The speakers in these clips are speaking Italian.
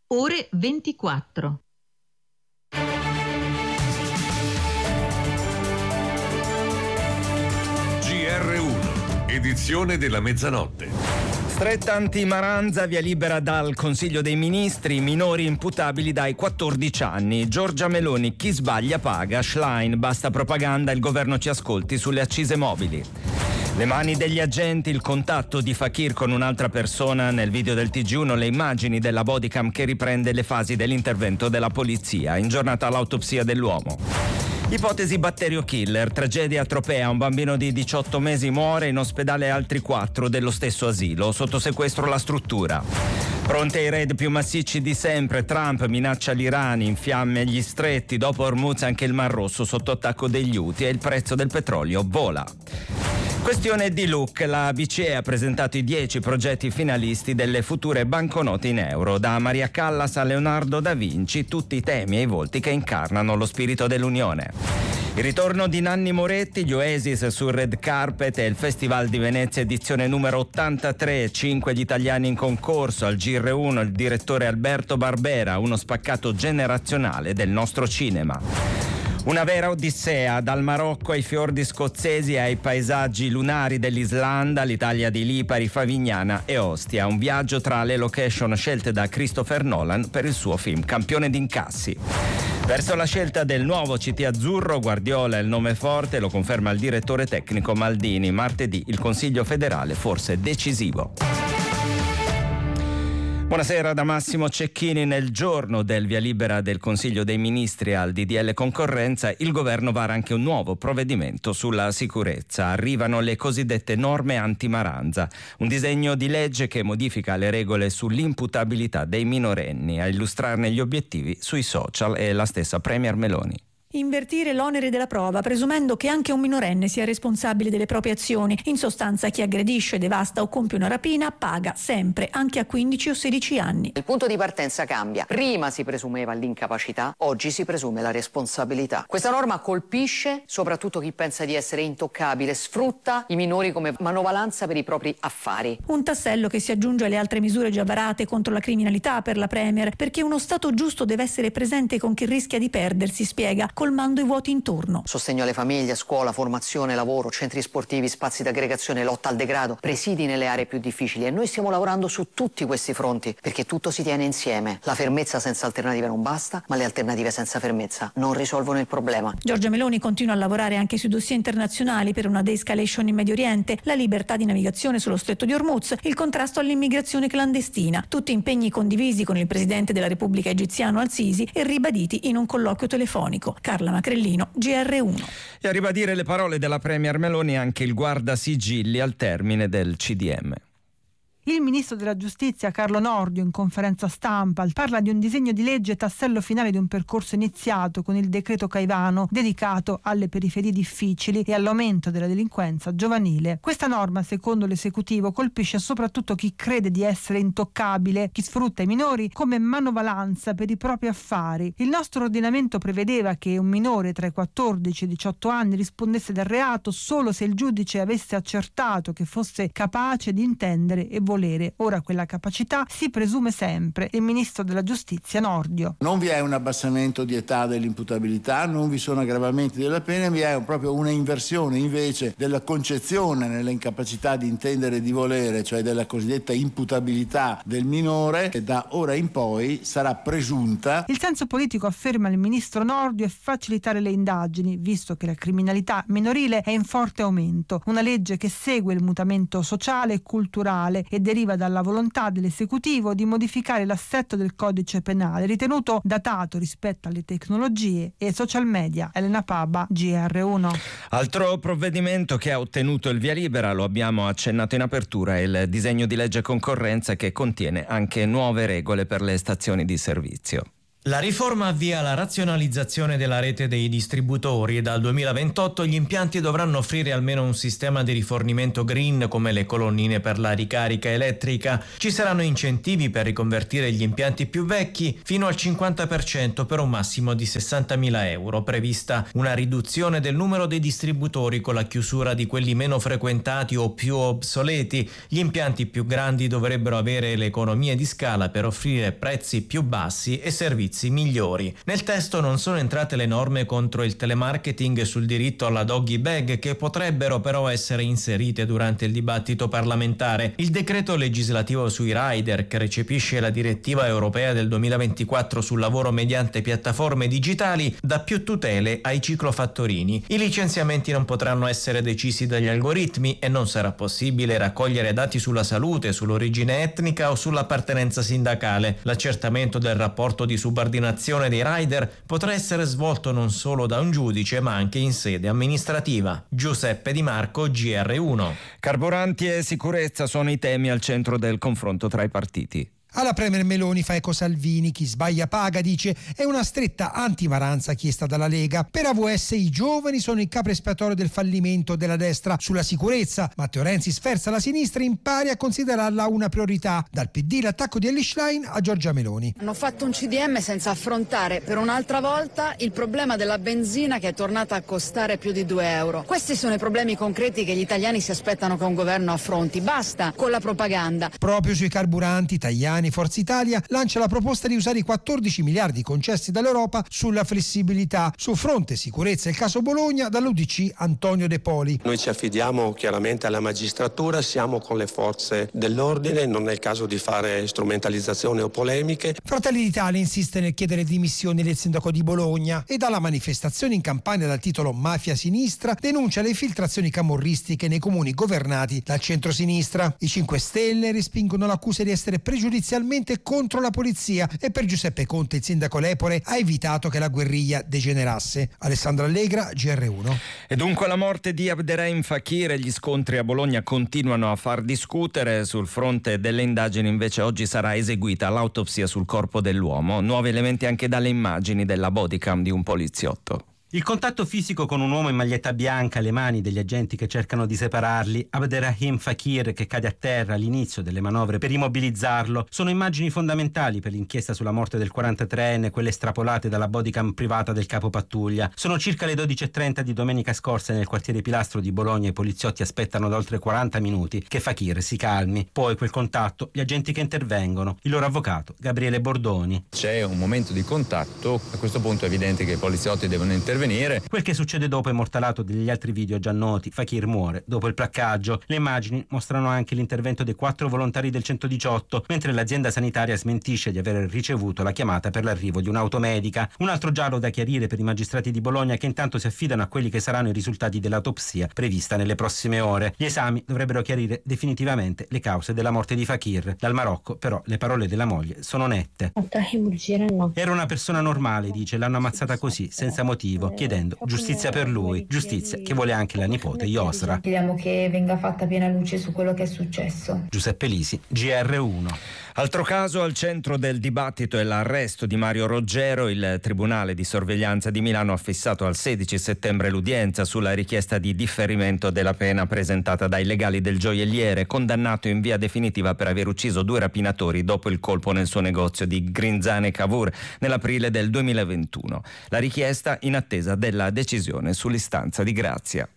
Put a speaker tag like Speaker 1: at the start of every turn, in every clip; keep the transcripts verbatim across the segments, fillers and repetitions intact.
Speaker 1: ore ventiquattro.
Speaker 2: G R uno, edizione della mezzanotte.
Speaker 3: Stretta anti-Maranza, via libera dal Consiglio dei Ministri, minori imputabili dai quattordici anni. Giorgia Meloni, chi sbaglia paga. Schlein, basta propaganda, il governo ci ascolti sulle accise mobili. Le mani degli agenti, il contatto di Fakir con un'altra persona. Nel video del T G uno le immagini della bodycam che riprende le fasi dell'intervento della polizia. In giornata l'autopsia dell'uomo. Ipotesi batterio killer, tragedia a Tropea, un bambino di diciotto mesi muore, in ospedale altri quattro dello stesso asilo, sotto sequestro la struttura. Pronti ai raid più massicci di sempre, Trump minaccia l'Iran, in fiamme gli stretti, dopo Hormuz anche il Mar Rosso sotto attacco degli Houthi e il prezzo del petrolio vola. Questione di look, la B C E ha presentato i dieci progetti finalisti delle future banconote in euro, da Maria Callas a Leonardo da Vinci, tutti i temi e i volti che incarnano lo spirito dell'Unione. Il ritorno di Nanni Moretti, gli Oasis sul red carpet e il Festival di Venezia edizione numero ottantatré, cinque gli italiani in concorso, al G R uno il direttore Alberto Barbera, uno spaccato generazionale del nostro cinema. Una vera odissea, dal Marocco ai fiordi scozzesi ai paesaggi lunari dell'Islanda, l'Italia di Lipari, Favignana e Ostia. Un viaggio tra le location scelte da Christopher Nolan per il suo film Campione d'incassi. Verso la scelta del nuovo C T azzurro, Guardiola è il nome forte, lo conferma il direttore tecnico Maldini. Martedì il Consiglio federale forse decisivo. Buonasera da Massimo Cecchini. Nel giorno del via libera del Consiglio dei Ministri al D D L concorrenza, il governo vara anche un nuovo provvedimento sulla sicurezza. Arrivano le cosiddette norme anti-Maranza, un disegno di legge che modifica le regole sull'imputabilità dei minorenni. A illustrarne gli obiettivi sui social è la stessa Premier Meloni.
Speaker 4: Invertire l'onere della prova, presumendo che anche un minorenne sia responsabile delle proprie azioni. In sostanza, chi aggredisce, devasta o compie una rapina paga sempre, anche a quindici o sedici anni.
Speaker 5: Il punto di partenza cambia. Prima si presumeva l'incapacità, oggi si presume la responsabilità. Questa norma colpisce soprattutto chi pensa di essere intoccabile, sfrutta i minori come manovalanza per i propri affari.
Speaker 4: Un tassello che si aggiunge alle altre misure già varate contro la criminalità per la Premier, perché uno Stato giusto deve essere presente con chi rischia di perdersi, spiega, colmando i vuoti intorno.
Speaker 5: Sostegno alle famiglie, scuola, formazione, lavoro, centri sportivi, spazi di aggregazione, lotta al degrado, presidi nelle aree più difficili, e noi stiamo lavorando su tutti questi fronti perché tutto si tiene insieme. La fermezza senza alternative non basta, ma le alternative senza fermezza non risolvono il problema.
Speaker 4: Giorgia Meloni continua a lavorare anche sui dossier internazionali per una de-escalation in Medio Oriente, la libertà di navigazione sullo stretto di Hormuz, il contrasto all'immigrazione clandestina, tutti impegni condivisi con il presidente della Repubblica egiziano Al-Sisi e ribaditi in un colloquio telefonico. Carla Macrellino, G R uno.
Speaker 3: E a ribadire le parole della Premier Meloni anche il guardasigilli al termine del C D M.
Speaker 6: Il ministro della Giustizia Carlo Nordio in conferenza stampa parla di un disegno di legge tassello finale di un percorso iniziato con il decreto Caivano dedicato alle periferie difficili e all'aumento della delinquenza giovanile. Questa norma, secondo l'esecutivo, colpisce soprattutto chi crede di essere intoccabile, chi sfrutta i minori come manovalanza per i propri affari. Il nostro ordinamento prevedeva che un minore tra i quattordici e i diciotto anni rispondesse del reato solo se il giudice avesse accertato che fosse capace di intendere e volere. Ora quella capacità si presume sempre. Il ministro della Giustizia Nordio.
Speaker 7: Non vi è un abbassamento di età dell'imputabilità, non vi sono aggravamenti della pena, vi è proprio una inversione invece della concezione nella incapacità di intendere e di volere, cioè della cosiddetta imputabilità del minore, che da ora in poi sarà presunta.
Speaker 6: Il senso politico, afferma il ministro Nordio, è facilitare le indagini, visto che la criminalità minorile è in forte aumento. Una legge che segue il mutamento sociale e culturale e deriva dalla volontà dell'esecutivo di modificare l'assetto del codice penale, ritenuto datato rispetto alle tecnologie e social media. Elena Paba, G R uno.
Speaker 3: Altro provvedimento che ha ottenuto il via libera, lo abbiamo accennato in apertura, è il disegno di legge concorrenza che contiene anche nuove regole per le stazioni di servizio.
Speaker 8: La riforma avvia la razionalizzazione della rete dei distributori e dal duemilaventotto gli impianti dovranno offrire almeno un sistema di rifornimento green come le colonnine per la ricarica elettrica. Ci saranno incentivi per riconvertire gli impianti più vecchi fino al cinquanta per cento per un massimo di sessantamila euro. Prevista una riduzione del numero dei distributori con la chiusura di quelli meno frequentati o più obsoleti. Gli impianti più grandi dovrebbero avere le economie di scala per offrire prezzi più bassi e servizi migliori. Nel testo non sono entrate le norme contro il telemarketing e sul diritto alla doggy bag, che potrebbero però essere inserite durante il dibattito parlamentare. Il decreto legislativo sui rider, che recepisce la direttiva europea del duemilaventiquattro sul lavoro mediante piattaforme digitali, dà più tutele ai ciclofattorini. I licenziamenti non potranno essere decisi dagli algoritmi e non sarà possibile raccogliere dati sulla salute, sull'origine etnica o sull'appartenenza sindacale. L'accertamento del rapporto di subordinazione dei rider potrà essere svolto non solo da un giudice ma anche in sede amministrativa. Giuseppe Di Marco, G R uno.
Speaker 3: Carburanti e sicurezza sono i temi al centro del confronto tra i partiti.
Speaker 9: Alla Premier Meloni fa eco Salvini, chi sbaglia paga, dice, è una stretta antimaranza chiesta dalla Lega. Per A V S i giovani sono il capro espiatorio del fallimento della destra sulla sicurezza. Matteo Renzi sferza la sinistra, impari a considerarla una priorità. Dal P D l'attacco di Elly Schlein a Giorgia Meloni.
Speaker 10: Hanno fatto un C D M senza affrontare per un'altra volta il problema della benzina, che è tornata a costare più di due euro. Questi sono i problemi concreti che gli italiani si aspettano che un governo affronti. Basta con la propaganda.
Speaker 9: Proprio sui carburanti, Tajani Forza Italia lancia la proposta di usare i quattordici miliardi concessi dall'Europa sulla flessibilità. Sul fronte sicurezza, il caso Bologna, dall'U D C Antonio De Poli.
Speaker 11: Noi ci affidiamo chiaramente alla magistratura, siamo con le forze dell'ordine, non è il caso di fare strumentalizzazione o polemiche.
Speaker 9: Fratelli d'Italia insiste nel chiedere dimissioni del sindaco di Bologna e dalla manifestazione in campagna dal titolo Mafia Sinistra denuncia le infiltrazioni camorristiche nei comuni governati dal centro-sinistra. I cinque Stelle respingono l'accusa di essere pregiudiziali contro la polizia e per Giuseppe Conte il sindaco Lepore ha evitato che la guerriglia degenerasse. Alessandro Allegra, G R uno.
Speaker 3: E dunque la morte di Abderrahim Fakir e gli scontri a Bologna continuano a far discutere. Sul fronte delle indagini invece oggi sarà eseguita l'autopsia sul corpo dell'uomo. Nuovi elementi anche dalle immagini della bodycam di un poliziotto.
Speaker 12: Il contatto fisico con un uomo in maglietta bianca, le mani degli agenti che cercano di separarli, Abderrahim Fakir che cade a terra all'inizio delle manovre per immobilizzarlo, sono immagini fondamentali per l'inchiesta sulla morte del quarantatreenne, quelle estrapolate dalla bodycam privata del capo pattuglia. Sono circa le dodici e trenta di domenica scorsa nel quartiere Pilastro di Bologna. I poliziotti aspettano da oltre quaranta minuti che Fakir si calmi. Poi quel contatto, gli agenti che intervengono, il loro avvocato Gabriele Bordoni.
Speaker 13: C'è un momento di contatto, a questo punto è evidente che i poliziotti devono intervenire.
Speaker 12: Quel che succede dopo è mortalato degli altri video già noti. Fakir muore dopo il placcaggio. Le immagini mostrano anche l'intervento dei quattro volontari del centodiciotto, mentre l'azienda sanitaria smentisce di aver ricevuto la chiamata per l'arrivo di un'auto medica. Un altro giallo da chiarire per i magistrati di Bologna, che intanto si affidano a quelli che saranno i risultati dell'autopsia prevista nelle prossime ore. Gli esami dovrebbero chiarire definitivamente le cause della morte di Fakir. Dal Marocco però le parole della moglie sono nette. Era una persona normale, dice, l'hanno ammazzata così, senza motivo, chiedendo giustizia per lui, giustizia che vuole anche la nipote Yosra.
Speaker 14: Chiediamo che venga fatta piena luce su quello che è successo.
Speaker 12: Giuseppe Lisi, G R uno.
Speaker 3: Altro caso al centro del dibattito è l'arresto di Mario Roggero. Il Tribunale di sorveglianza di Milano ha fissato al sedici settembre l'udienza sulla richiesta di differimento della pena presentata dai legali del gioielliere, condannato in via definitiva per aver ucciso due rapinatori dopo il colpo nel suo negozio di Grinzane Cavour nell'aprile del duemilaventuno. La richiesta in attesa della decisione sull'istanza di grazia.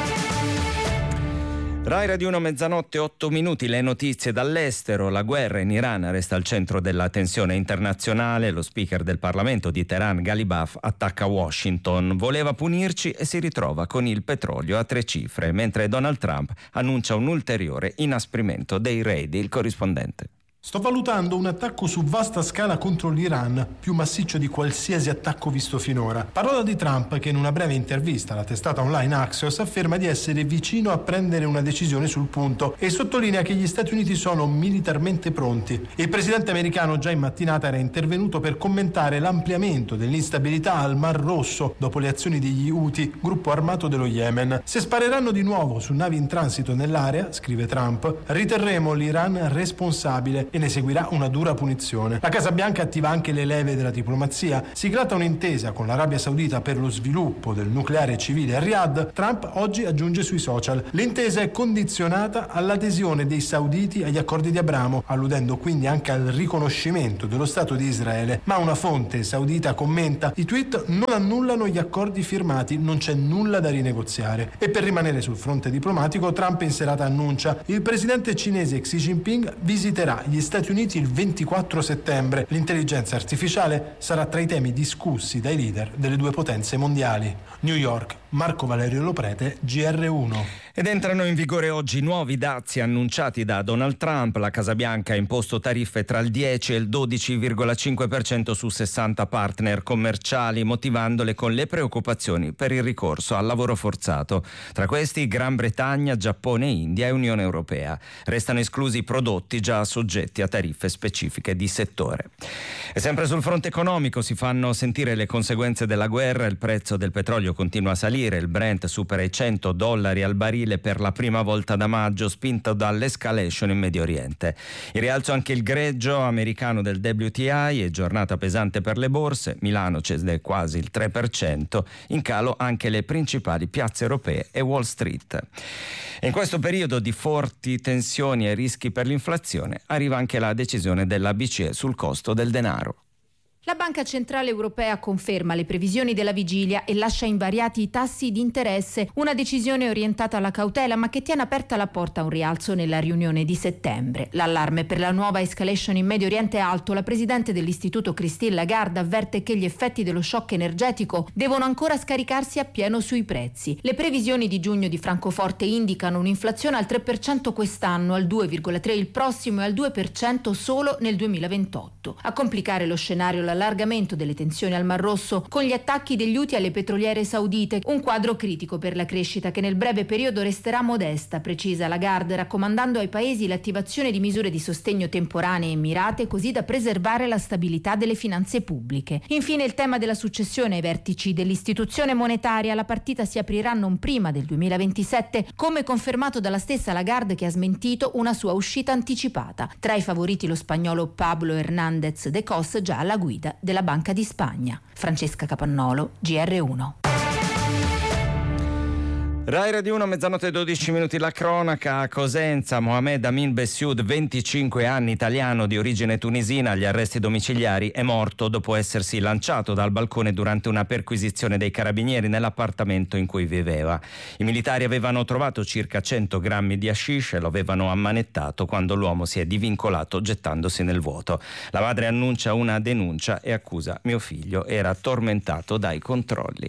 Speaker 3: Rai Radio uno, mezzanotte, otto minuti, le notizie dall'estero. La guerra in Iran resta al centro della tensione internazionale. Lo speaker del Parlamento di Teheran, Ghalibaf, attacca Washington. Voleva punirci e si ritrova con il petrolio a tre cifre, mentre Donald Trump annuncia un ulteriore inasprimento dei raid. Il corrispondente.
Speaker 15: Sto valutando un attacco su vasta scala contro l'Iran, più massiccio di qualsiasi attacco visto finora. Parola di Trump, che in una breve intervista alla testata online Axios afferma di essere vicino a prendere una decisione sul punto e sottolinea che gli Stati Uniti sono militarmente pronti. Il presidente americano già in mattinata era intervenuto per commentare l'ampliamento dell'instabilità al Mar Rosso dopo le azioni degli Houthi, gruppo armato dello Yemen. Se spareranno di nuovo su navi in transito nell'area, scrive Trump, riterremo l'Iran responsabile e ne seguirà una dura punizione. La Casa Bianca attiva anche le leve della diplomazia. Siglata un'intesa con l'Arabia Saudita per lo sviluppo del nucleare civile a Riyadh, Trump oggi aggiunge sui social: l'intesa è condizionata all'adesione dei sauditi agli accordi di Abramo, alludendo quindi anche al riconoscimento dello Stato di Israele. Ma una fonte saudita commenta: i tweet non annullano gli accordi firmati, non c'è nulla da rinegoziare. E per rimanere sul fronte diplomatico, Trump in serata annuncia: il presidente cinese Xi Jinping visiterà gli Stati Uniti il ventiquattro settembre. L'intelligenza artificiale sarà tra i temi discussi dai leader delle due potenze mondiali. New York, Marco Valerio Loprete, G R uno.
Speaker 3: Ed entrano in vigore oggi nuovi dazi annunciati da Donald Trump. La Casa Bianca ha imposto tariffe tra il dieci e il dodici virgola cinque per cento su sessanta partner commerciali, motivandole con le preoccupazioni per il ricorso al lavoro forzato. Tra questi Gran Bretagna, Giappone, India e Unione Europea. Restano esclusi i prodotti già soggetti a tariffe specifiche di settore. E sempre sul fronte economico si fanno sentire le conseguenze della guerra. Il prezzo del petrolio continua a salire, il Brent supera i cento dollari al barile per la prima volta da maggio, spinto dall'escalation in Medio Oriente. In rialzo anche il greggio americano del W T I e giornata pesante per le borse. Milano cede quasi il tre per cento, in calo anche le principali piazze europee e Wall Street. In questo periodo di forti tensioni e rischi per l'inflazione arriva anche la decisione della B C E sul costo del denaro.
Speaker 16: La Banca Centrale Europea conferma le previsioni della vigilia e lascia invariati i tassi di interesse, una decisione orientata alla cautela ma che tiene aperta la porta a un rialzo nella riunione di settembre. L'allarme per la nuova escalation in Medio Oriente è alto. La presidente dell'Istituto Christine Lagarde avverte che gli effetti dello shock energetico devono ancora scaricarsi appieno sui prezzi. Le previsioni di giugno di Francoforte indicano un'inflazione al tre per cento quest'anno, al due virgola tre per cento il prossimo e al due per cento solo nel duemilaventotto. A complicare lo scenario la l'allargamento delle tensioni al Mar Rosso con gli attacchi degli Houthi alle petroliere saudite, un quadro critico per la crescita che nel breve periodo resterà modesta, precisa Lagarde, raccomandando ai paesi l'attivazione di misure di sostegno temporanee e mirate così da preservare la stabilità delle finanze pubbliche. Infine il tema della successione ai vertici dell'istituzione monetaria. La partita si aprirà non prima del duemilaventisette, come confermato dalla stessa Lagarde, che ha smentito una sua uscita anticipata. Tra i favoriti lo spagnolo Pablo Hernández de Cos, già alla guida della Banca di Spagna. Francesca Capannolo, G R uno.
Speaker 3: Rai Radio uno, mezzanotte e dodici minuti, la cronaca. A Cosenza, Mohamed Amin Bessioud, venticinque anni, italiano di origine tunisina, agli arresti domiciliari, è morto dopo essersi lanciato dal balcone durante una perquisizione dei carabinieri nell'appartamento in cui viveva. I militari avevano trovato circa cento grammi di hashish e lo avevano ammanettato quando l'uomo si è divincolato gettandosi nel vuoto. La madre annuncia una denuncia e accusa mio figlio era tormentato dai controlli.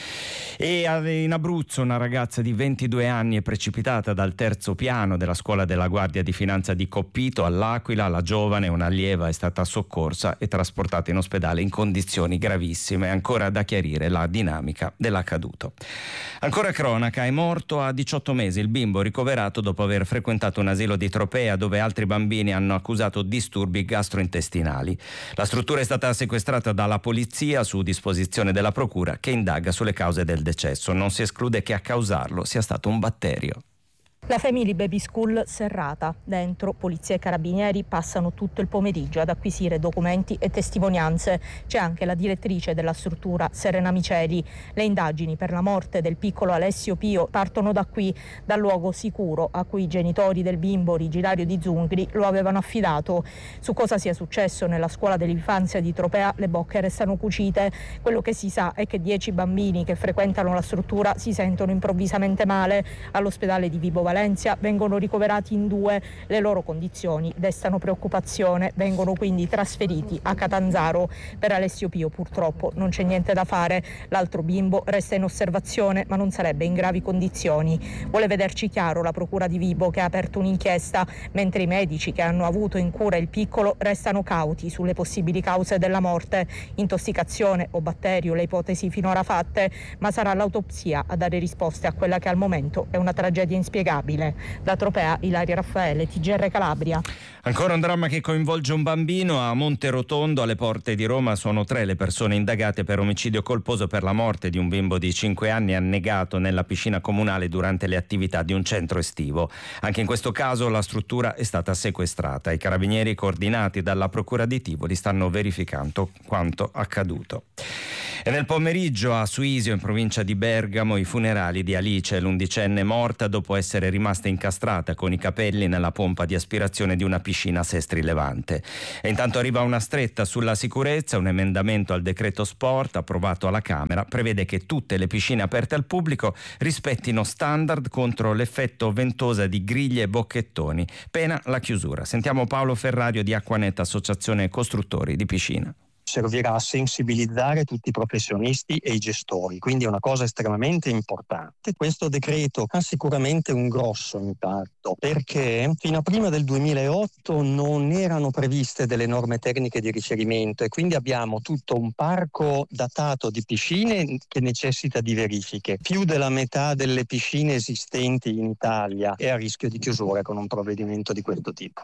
Speaker 3: E in Abruzzo una ragazza di ventidue anni è precipitata dal terzo piano della scuola della Guardia di Finanza di Coppito all'Aquila. La giovane, un'allieva, è stata soccorsa e trasportata in ospedale in condizioni gravissime. È ancora da chiarire la dinamica dell'accaduto. Ancora cronaca, è morto a diciotto mesi il bimbo ricoverato dopo aver frequentato un asilo di Tropea dove altri bambini hanno accusato disturbi gastrointestinali. La struttura è stata sequestrata dalla polizia su disposizione della procura, che indaga sulle cause del decesso. Non si esclude che a causarlo sia stato un batterio.
Speaker 17: La Family Baby School serrata. Dentro polizia e carabinieri passano tutto il pomeriggio ad acquisire documenti e testimonianze. C'è anche la direttrice della struttura, Serena Miceli. Le indagini per la morte del piccolo Alessio Pio partono da qui, dal luogo sicuro a cui i genitori del bimbo originario di Zungri lo avevano affidato. Su cosa sia successo nella scuola dell'infanzia di Tropea le bocche restano cucite. Quello che si sa è che dieci bambini che frequentano la struttura si sentono improvvisamente male. All'ospedale di Vibo Valentia vengono ricoverati in due, le loro condizioni destano preoccupazione, vengono quindi trasferiti a Catanzaro. Per Alessio Pio purtroppo non c'è niente da fare, l'altro bimbo resta in osservazione ma non sarebbe in gravi condizioni. Vuole vederci chiaro la procura di Vibo, che ha aperto un'inchiesta, mentre i medici che hanno avuto in cura il piccolo restano cauti sulle possibili cause della morte, intossicazione o batterio le ipotesi finora fatte, ma sarà l'autopsia a dare risposte a quella che al momento è una tragedia inspiegabile. inaccettabile. Da Tropea, Ilaria Raffaele, T G R Calabria.
Speaker 3: Ancora un dramma che coinvolge un bambino. A Monterotondo, alle porte di Roma, sono tre le persone indagate per omicidio colposo per la morte di un bimbo di cinque anni annegato nella piscina comunale durante le attività di un centro estivo. Anche in questo caso la struttura è stata sequestrata. I carabinieri, coordinati dalla Procura di Tivoli, stanno verificando quanto accaduto. E nel pomeriggio a Suisio, in provincia di Bergamo, i funerali di Alice, l'undicenne morta dopo essere rimasta incastrata con i capelli nella pompa di aspirazione di una piscina a Sestri Levante. E intanto arriva una stretta sulla sicurezza. Un emendamento al decreto sport approvato alla Camera prevede che tutte le piscine aperte al pubblico rispettino standard contro l'effetto ventosa di griglie e bocchettoni, pena la chiusura. Sentiamo Paolo Ferrario di Acquanet, associazione costruttori di piscina.
Speaker 18: Servirà a sensibilizzare tutti i professionisti e i gestori, quindi è una cosa estremamente importante. Questo decreto ha sicuramente un grosso impatto, perché fino a prima del duemilaotto non erano previste delle norme tecniche di riferimento e quindi abbiamo tutto un parco datato di piscine che necessita di verifiche. Più della metà delle piscine esistenti in Italia è a rischio di chiusura con un provvedimento di questo tipo.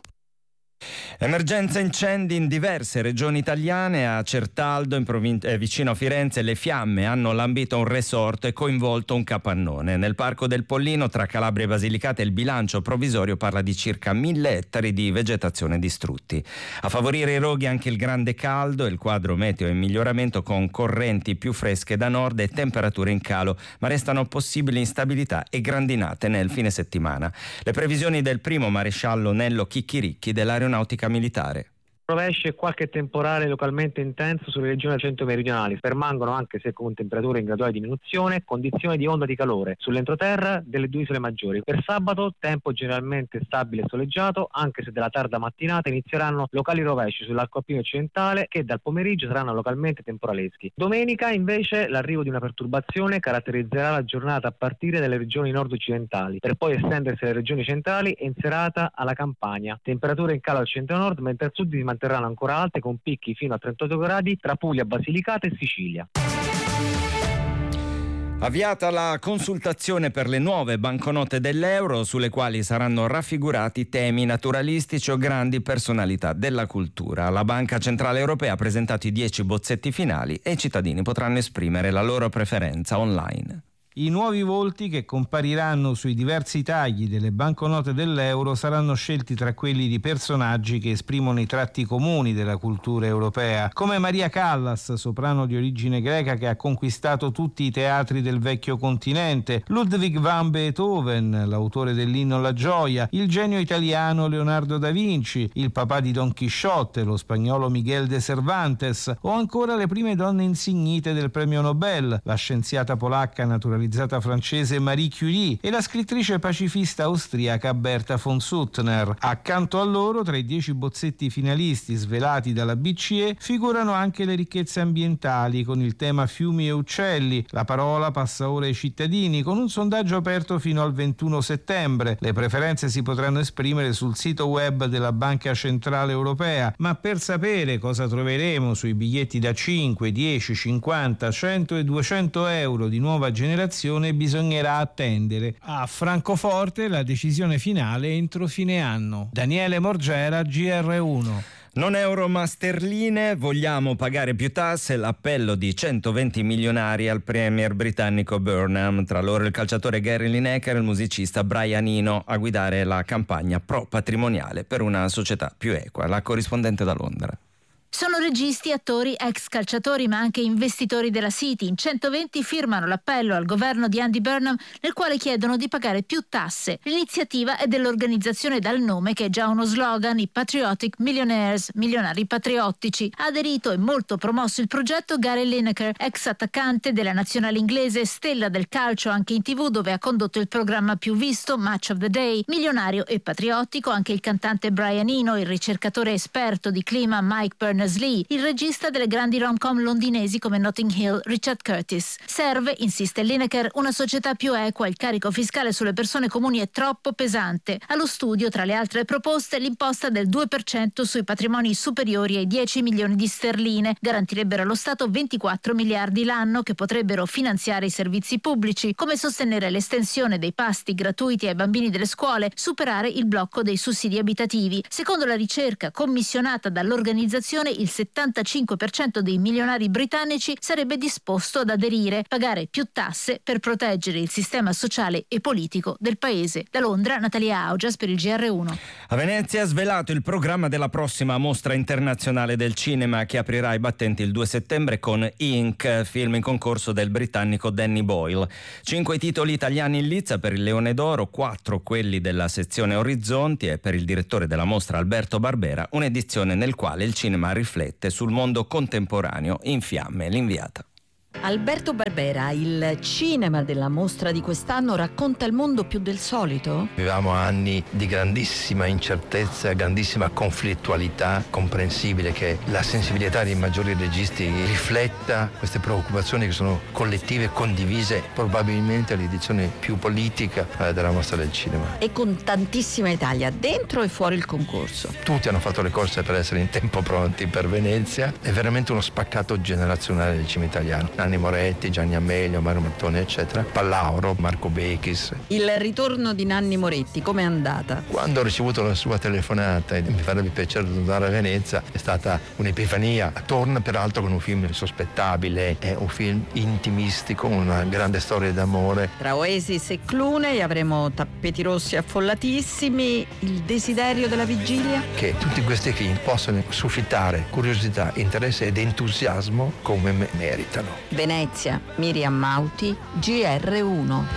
Speaker 3: Emergenza incendi in diverse regioni italiane. A Certaldo, in provin- eh, vicino a Firenze, le fiamme hanno lambito un resort e coinvolto un capannone. Nel Parco del Pollino, tra Calabria e Basilicata, il bilancio provvisorio parla di circa mille ettari di vegetazione distrutti. A favorire i roghi anche il grande caldo. Il quadro meteo è in miglioramento con correnti più fresche da nord e temperature in calo, ma restano possibili instabilità e grandinate nel fine settimana. Le previsioni del primo maresciallo Nello Chicchiricchi dell'aeronautica militare.
Speaker 19: Rovesci e qualche temporale localmente intenso sulle regioni centro-meridionali. Permangono, anche se con temperature in graduale diminuzione, condizioni di onda di calore sull'entroterra delle due isole maggiori. Per sabato tempo generalmente stabile e soleggiato, anche se dalla tarda mattinata inizieranno locali rovesci sull'arco alpino occidentale che dal pomeriggio saranno localmente temporaleschi. Domenica invece l'arrivo di una perturbazione caratterizzerà la giornata a partire dalle regioni nord-occidentali, per poi estendersi alle regioni centrali e in serata alla Campania. Temperature in calo al centro-nord, mentre al sud si manterranno ancora alte con picchi fino a trentotto gradi tra Puglia, Basilicata e Sicilia.
Speaker 3: Avviata la consultazione per le nuove banconote dell'euro, sulle quali saranno raffigurati temi naturalistici o grandi personalità della cultura. La Banca Centrale Europea ha presentato i dieci bozzetti finali e i cittadini potranno esprimere la loro preferenza online.
Speaker 20: I nuovi volti che compariranno sui diversi tagli delle banconote dell'euro saranno scelti tra quelli di personaggi che esprimono i tratti comuni della cultura europea, come Maria Callas, soprano di origine greca che ha conquistato tutti i teatri del vecchio continente, Ludwig van Beethoven, l'autore dell'inno alla gioia, il genio italiano Leonardo da Vinci, il papà di Don Chisciotte, lo spagnolo Miguel de Cervantes, o ancora le prime donne insignite del premio Nobel, la scienziata polacca naturalizzata francese Marie Curie e la scrittrice pacifista austriaca Berta von Suttner. Accanto a loro, tra i dieci bozzetti finalisti svelati dalla B C E, figurano anche le ricchezze ambientali con il tema fiumi e uccelli. La parola passa ora ai cittadini con un sondaggio aperto fino al ventuno settembre. Le preferenze si potranno esprimere sul sito web della Banca Centrale Europea, ma per sapere cosa troveremo sui biglietti da cinque, dieci, cinquanta, cento e duecento euro di nuova generazione bisognerà attendere. A Francoforte la decisione finale entro fine anno. Daniele Morgera, G R uno.
Speaker 3: Non euro ma sterline, vogliamo pagare più tasse, l'appello di centoventi milionari al premier britannico Burnham, tra loro il calciatore Gary Lineker e il musicista Brian Eno, a guidare la campagna pro patrimoniale per una società più equa. La corrispondente da Londra.
Speaker 21: Sono registi, attori, ex calciatori ma anche investitori della City. In centoventi firmano l'appello al governo di Andy Burnham nel quale chiedono di pagare più tasse. L'iniziativa è dell'organizzazione dal nome che è già uno slogan, i Patriotic Millionaires, milionari patriottici. Ha aderito e molto promosso il progetto Gary Lineker, ex attaccante della nazionale inglese, stella del calcio anche in tivù dove ha condotto il programma più visto Match of the Day. Milionario e patriottico anche il cantante Brian Eno, il ricercatore esperto di clima Mike Berners-Lee, Lee, il regista delle grandi rom-com londinesi come Notting Hill, Richard Curtis. Serve, insiste Lineker, una società più equa, il carico fiscale sulle persone comuni è troppo pesante. Allo studio, tra le altre proposte, l'imposta del due per cento sui patrimoni superiori ai dieci milioni di sterline, garantirebbero allo Stato ventiquattro miliardi l'anno che potrebbero finanziare i servizi pubblici, come sostenere l'estensione dei pasti gratuiti ai bambini delle scuole, superare il blocco dei sussidi abitativi. Secondo la ricerca commissionata dall'organizzazione, il settantacinque per cento dei milionari britannici sarebbe disposto ad aderire, pagare più tasse per proteggere il sistema sociale e politico del paese. Da Londra, Natalia Augias per il G R uno.
Speaker 3: A Venezia ha svelato il programma della prossima mostra internazionale del cinema che aprirà i battenti il due settembre con Ink, film in concorso del britannico Danny Boyle. Cinque titoli italiani in lizza per il Leone d'Oro, quattro quelli della sezione Orizzonti e per il direttore della mostra Alberto Barbera un'edizione nel quale il cinema riflette sul mondo contemporaneo in fiamme. L'inviata.
Speaker 1: Alberto Barbera, il cinema della mostra di quest'anno racconta il mondo più del solito?
Speaker 22: Vivevamo anni di grandissima incertezza, grandissima conflittualità, comprensibile che la sensibilità dei maggiori registi rifletta queste preoccupazioni che sono collettive e condivise, probabilmente l'edizione più politica della mostra del cinema.
Speaker 1: E con tantissima Italia, dentro e fuori il concorso.
Speaker 22: Tutti hanno fatto le corse per essere in tempo pronti per Venezia, è veramente uno spaccato generazionale del cinema italiano. Nanni Moretti, Gianni Amelio, Mario Martone, eccetera. Pallauro, Marco Bechis.
Speaker 1: Il ritorno di Nanni Moretti, com'è andata?
Speaker 22: Quando ho ricevuto la sua telefonata e mi farebbe piacere tornare a Venezia, è stata un'epifania. Torna peraltro con un film insospettabile, è un film intimistico, una grande storia d'amore.
Speaker 1: Tra Oasis e Clooney avremo tappeti rossi affollatissimi, il desiderio della vigilia?
Speaker 22: Che tutti questi film possano suscitare curiosità, interesse ed entusiasmo come me- meritano.
Speaker 1: Venezia, Miriam Mauti, G R uno.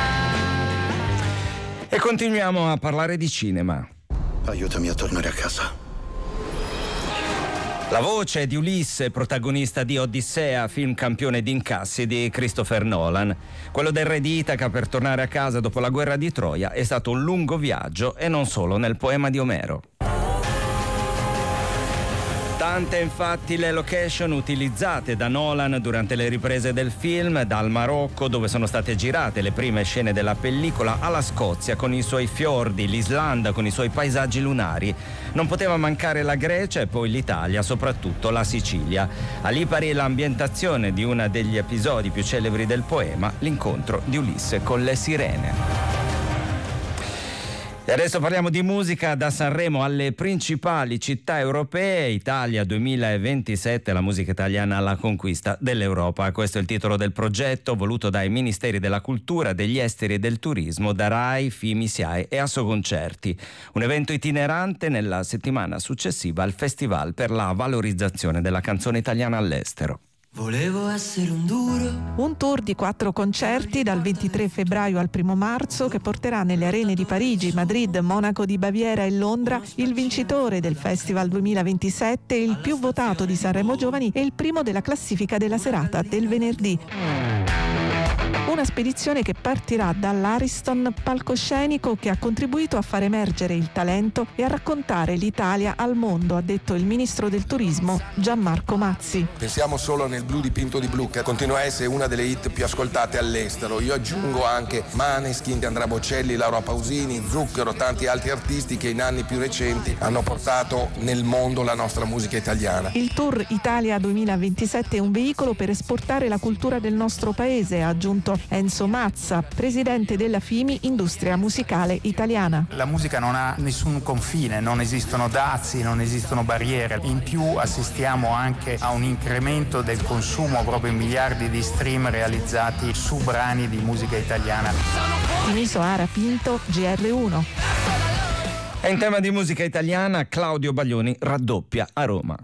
Speaker 3: E continuiamo a parlare di cinema.
Speaker 23: Aiutami a tornare a casa.
Speaker 3: La voce di Ulisse, protagonista di Odissea, film campione di incassi di Christopher Nolan. Quello del re di Itaca per tornare a casa dopo la guerra di Troia è stato un lungo viaggio e non solo nel poema di Omero. Tante infatti le location utilizzate da Nolan durante le riprese del film, dal Marocco dove sono state girate le prime scene della pellicola, alla Scozia con i suoi fiordi, l'Islanda con i suoi paesaggi lunari. Non poteva mancare la Grecia e poi l'Italia, soprattutto la Sicilia. A Lipari l'ambientazione di uno degli episodi più celebri del poema, l'incontro di Ulisse con le sirene. E adesso parliamo di musica. Da Sanremo alle principali città europee, Italia duemilaventisette, la musica italiana alla conquista dell'Europa. Questo è il titolo del progetto voluto dai Ministeri della Cultura, degli Esteri e del Turismo, da Rai, Fimi, SIAE e Assoconcerti. Un evento itinerante nella settimana successiva al Festival per la valorizzazione della canzone italiana all'estero.
Speaker 24: Volevo essere un duro.
Speaker 6: Un tour di quattro concerti dal ventitré febbraio al primo marzo che porterà nelle arene di Parigi, Madrid, Monaco di Baviera e Londra il vincitore del Festival duemilaventisette, il più votato di Sanremo Giovani e il primo della classifica della serata del venerdì. Una spedizione che partirà dall'Ariston, palcoscenico che ha contribuito a far emergere il talento e a raccontare l'Italia al mondo, ha detto il ministro del turismo Gianmarco Mazzi.
Speaker 25: Pensiamo solo nel Blu dipinto di blu, che continua a essere una delle hit più ascoltate all'estero. Io aggiungo anche Maneskin, Andrea Bocelli, Laura Pausini, Zucchero, tanti altri artisti che in anni più recenti hanno portato nel mondo la nostra musica italiana.
Speaker 6: Il Tour Italia duemilaventisette è un veicolo per esportare la cultura del nostro paese, ha aggiunto Enzo Mazza, presidente della Fimi, Industria Musicale Italiana.
Speaker 26: La musica non ha nessun confine, non esistono dazi, non esistono barriere. In più assistiamo anche a un incremento del consumo proprio in miliardi di stream realizzati su brani di musica italiana.
Speaker 6: Tiniso Ara Pinto, G R uno.
Speaker 3: E in tema di musica italiana, Claudio Baglioni raddoppia a Roma.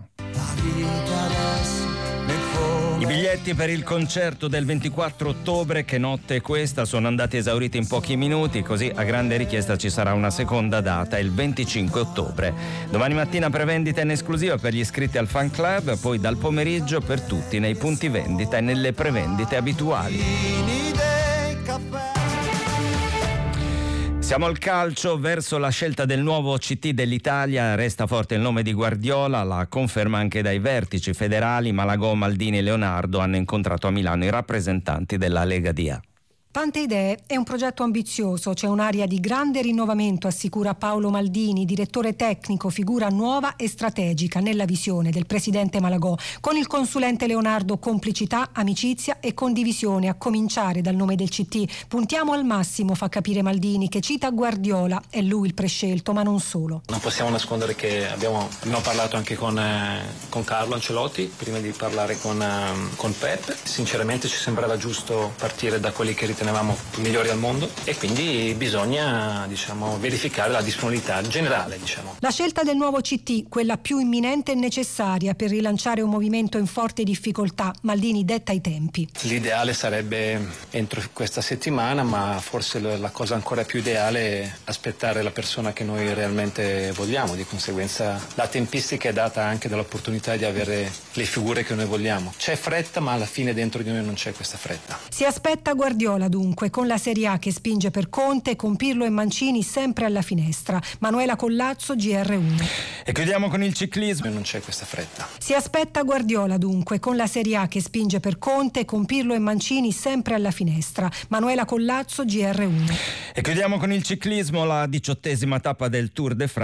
Speaker 3: I biglietti per il concerto del ventiquattro ottobre, che notte è questa, sono andati esauriti in pochi minuti, così a grande richiesta ci sarà una seconda data, il venticinque ottobre. Domani mattina prevendita in esclusiva per gli iscritti al fan club, poi dal pomeriggio per tutti nei punti vendita e nelle prevendite abituali. Passiamo al calcio. Verso la scelta del nuovo C T dell'Italia resta forte il nome di Guardiola, la conferma anche dai vertici federali. Malagò, Maldini e Leonardo hanno incontrato a Milano i rappresentanti della Lega D A.
Speaker 2: Tante idee, è un progetto ambizioso, c'è un'area di grande rinnovamento, assicura Paolo Maldini, direttore tecnico, figura nuova e strategica nella visione del presidente Malagò. Con il consulente Leonardo complicità, amicizia e condivisione, a cominciare dal nome del C T. Puntiamo al massimo, fa capire Maldini, che cita Guardiola, è lui il prescelto, ma non solo.
Speaker 4: Non possiamo nascondere che abbiamo, abbiamo parlato anche con, eh, con Carlo Ancelotti, prima di parlare con, eh, con Pep. Sinceramente ci sembrava giusto partire da quelli che ritenevamo migliori al mondo e quindi bisogna, diciamo, verificare la disponibilità generale, diciamo.
Speaker 2: La scelta del nuovo C T, quella più imminente e necessaria per rilanciare un movimento in forte difficoltà. Maldini detta i tempi.
Speaker 4: L'ideale sarebbe entro questa settimana, ma forse la cosa ancora più ideale è aspettare la persona che noi realmente vogliamo. Di conseguenza la tempistica è data anche dall'opportunità di avere le figure che noi vogliamo. C'è fretta, ma alla fine dentro di noi non c'è questa fretta.
Speaker 2: Si aspetta Guardiola dunque, con la Serie A che spinge per Conte, con Pirlo e Mancini sempre alla finestra. Manuela Collazzo, G R uno.
Speaker 3: E chiudiamo con il ciclismo.
Speaker 4: Non c'è questa fretta.
Speaker 2: Si aspetta Guardiola dunque, con la Serie A che spinge per Conte, con Pirlo e Mancini sempre alla finestra. Manuela Collazzo, G R uno.
Speaker 3: E chiudiamo con il ciclismo, la diciottesima tappa del Tour de France.